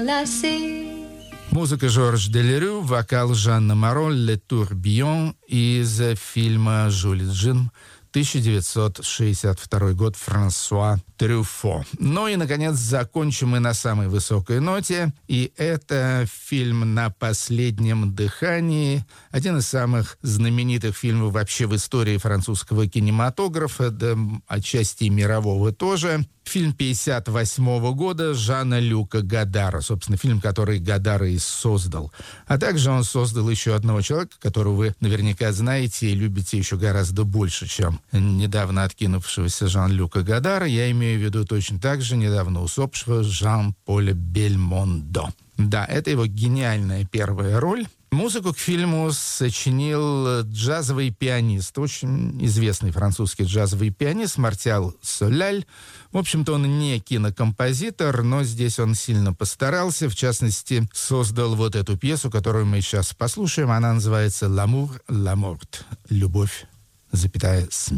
enlacés. Музыка Жорж Делерю, вокал Жанна Моро, «Le Tourbillon» из фильма «Жюль и Джим», 1962 год, Франсуа Трюфо. Ну и, наконец, закончим мы на самой высокой ноте. И это фильм «На последнем дыхании». Один из самых знаменитых фильмов вообще в истории французского кинематографа, да отчасти и мирового тоже. Фильм 1958 года Жана Люка Годара. Собственно, фильм, который Годар и создал. А также он создал еще одного человека, которого вы наверняка знаете и любите еще гораздо больше, чем недавно откинувшегося Жан-Люка Годара. Я имею в виду точно так же недавно усопшего Жан-Поля Бельмондо. Да, это его гениальная первая роль. Музыку к фильму сочинил джазовый пианист, очень известный французский джазовый пианист Мартиал Соляль. В общем-то, он не кинокомпозитор, но здесь он сильно постарался. В частности, создал вот эту пьесу, которую мы сейчас послушаем. Она называется «L'amour, la mort» — «Любовь, запятая, смерть».